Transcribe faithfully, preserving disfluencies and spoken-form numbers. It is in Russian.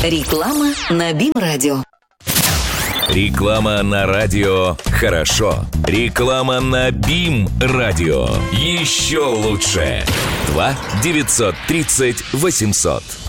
Реклама на БИМ-радио. Реклама на радио хорошо. Реклама на БИМ-радио еще лучше. два девятьсот тридцать восемьсот.